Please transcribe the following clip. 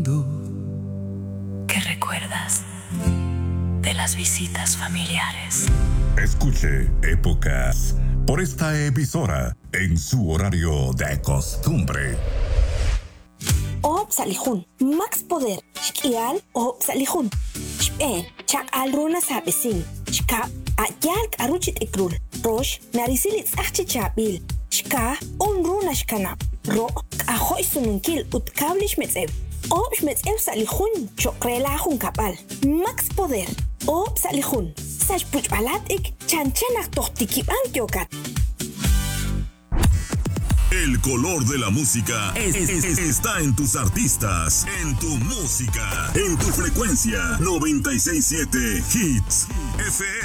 ¿Qué recuerdas de las visitas familiares? Escuche Épocas por esta emisora en su horario de costumbre. Salihun, Max Poder, Shkial o Salihun. Shpen, Chak al Runa Sabesin, Shka, Ayalk Aruchit Ekrul, Rosh, Narisilit Achchabil, Shka, Runa Shkana, Ro, Ahoy Sununkil, Utkablish Metzev. Metzev Salihun, Chokrelahun Kapal, Max Poder, Salihun, Sash Puchbalatik, Chanchanak Tohtikiban Yokat. El color de la música está en tus artistas, en tu música, en tu frecuencia 967 Hits FM.